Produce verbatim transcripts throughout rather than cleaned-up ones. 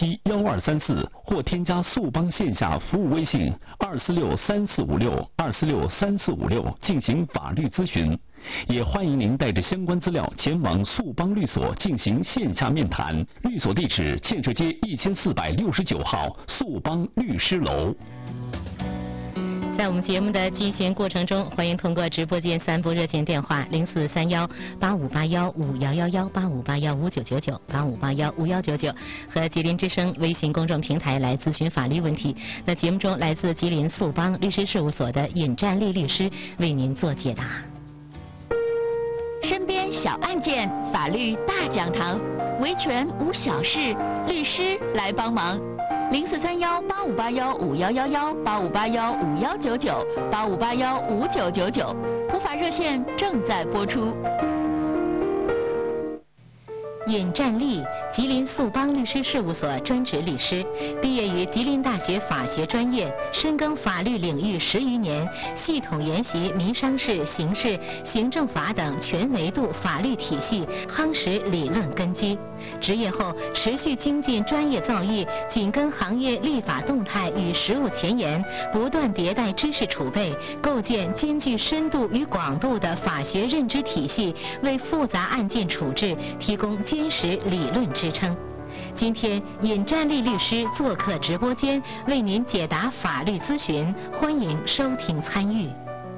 七幺二三四，或添加速邦线下服务微信二四六三四五六二四六三四五六进行法律咨询。也欢迎您带着相关资料前往速邦律所进行线下面谈。律所地址：建设街一千四百六十九号速邦律师楼。 在我们节目的进行过程中，欢迎通过直播间三部热线电话零四三幺八五八幺五幺幺幺八五八幺五九九九八五八幺五幺九九和吉林之声微信公众平台来咨询法律问题。那节目中来自吉林速邦律师事务所的尹占利律师为您做解答。 身边小案件，法律大讲堂，维权无小事，律师来帮忙。零四三幺八五八幺五幺幺幺八五八幺五幺九九八五八幺五九九九，普法热线正在播出。 尹占利，吉林速邦律师事务所专职律师，毕业于吉林大学法学专业，深耕法律领域十余年，系统研习民商事、刑事、行政法等全维度法律体系，夯实理论根基。执业后持续精进专业造诣，紧跟行业立法动态与实务前沿，不断迭代知识储备，构建兼具深度与广度的法学认知体系，为复杂案件处置提供坚实理论支撑。今天尹占利律师做客直播间，为您解答法律咨询，欢迎收听参与。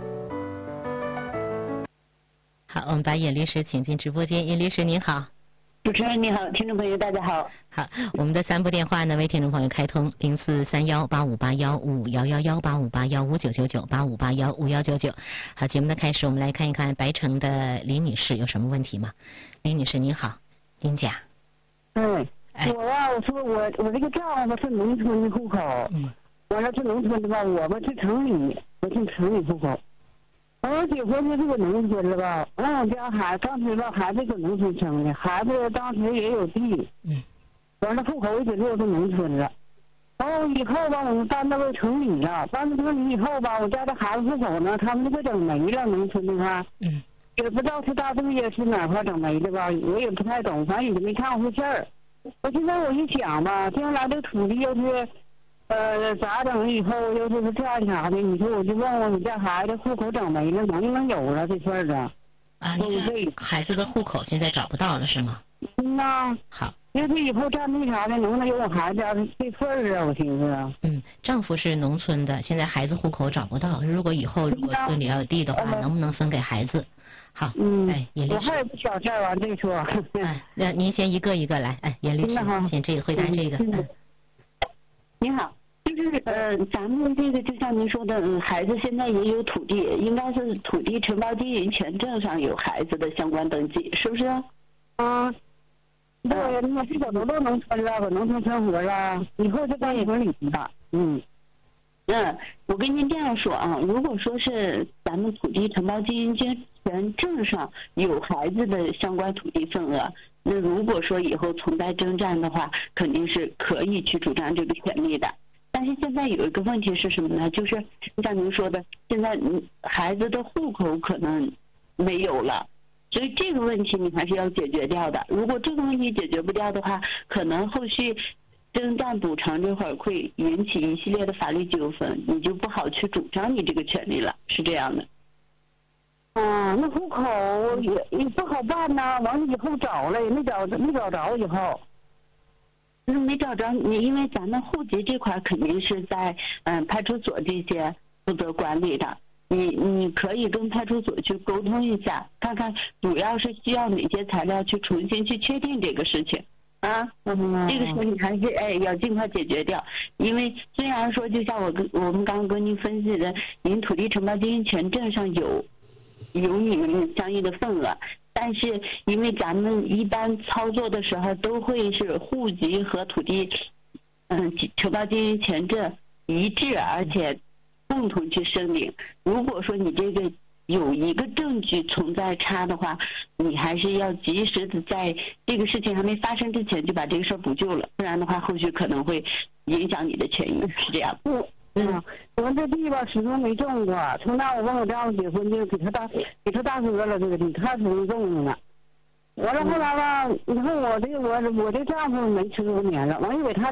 好，我们把尹律师请进直播间。尹律师您好。 主持人你好，听众朋友大家好。 好，我们的三部电话呢为听众朋友开通：零四三幺八五八幺五幺幺幺八五八幺五九九九八五八幺五幺九九。好，节目的开始，我们来看一看白城的李女士有什么问题吗？李女士您好，您讲。 嗯， 哎、 我呀，我说我我这个丈夫是农村的户口，嗯，完了是农村的吧，我们是城里，我是城里户口。我结婚就这个农村了吧，完我家孩当时吧孩子搁农村生的，孩子当时也有地，嗯，完了户口一直就是农村了。然后以后吧，我们搬到个城里了，搬到城里以后吧，我家的孩子户口呢，他们就给整没了，农村的话，嗯，也不知道是大队呀是哪块整没的吧，我也不太懂，反正也没看过这事儿。我现在我一想吧，将来这土地要是。呃，咋整？以后要是这样啥的，你说我就问问你家孩子户口整没了，能不能有了这事儿啊？ 啊，你孩子的户口现在找不到了是吗？ 嗯呐。 好。 要是以后占地啥的，能不能有我孩子家的这份儿啊？我寻思啊。 嗯，丈夫是农村的，现在孩子户口找不到。如果以后如果村里要有地的话，能不能分给孩子？好。 嗯。 哎，严律师。 我还有不小事儿完这说。 哎，那您先一个一个来。哎，严律师，先这个回答这个。 嗯。你好。就是呃，咱们这个就像您说的，嗯，孩子现在也有土地，应该是土地承包经营权证上有孩子的相关登记，是不是？啊，对，你也是走到农村了，搁农村生活了，以后就当城里的，嗯。嗯，我跟您这样说啊，如果说是咱们土地承包经营权证上有孩子的相关土地份额，那如果说以后存在征占的话，肯定是可以去主张这个权利的。但是现在有一个问题是什么呢？就是像您说的，现在孩子的户口可能没有了，所以这个问题你还是要解决掉的。如果这个问题解决不掉的话，可能后续征占补偿这会儿会引起一系列的法律纠纷，你就不好去主张你这个权利了，是这样的。啊，那户口也也不好办呐，完了以后找了也没找没找着，以后。就是没找着你，因为咱们户籍这块肯定是在嗯派出所这些负责管理的，你你可以跟派出所去沟通一下，看看主要是需要哪些材料去重新去确定这个事情啊。嗯，这个事情还是哎要尽快解决掉，因为虽然说就像我跟我们刚刚跟您分析的，您土地承包经营权证上有有你们相应的份额。但是因为咱们一般操作的时候都会是户籍和土地嗯承包经营权证一致，而且共同去申领。如果说你这个有一个证据存在差的话，你还是要及时的在这个事情还没发生之前就把这个事儿补救了，不然的话后续可能会影响你的权益，是这样。嗯嗯，我们这地吧始终没种过，从那我问我丈夫结婚就给他大给他大哥了这个地，他始终种的呢。完了后来吧，以后我这个我我这丈夫没吃多年了，完又给他。